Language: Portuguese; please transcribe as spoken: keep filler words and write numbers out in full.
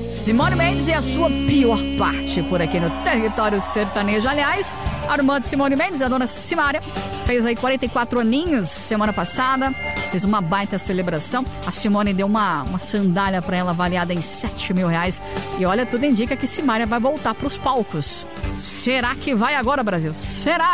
Simone Mendes e a sua pior parte por aqui no território sertanejo. Aliás, a irmã de Simone Mendes, a dona Simária, fez aí quarenta e quatro aninhos semana passada, fez uma baita celebração. A Simone deu uma, uma sandália pra ela avaliada em sete mil reais. E olha, tudo indica que Simária vai voltar pros palcos. Será que vai agora, Brasil? Será?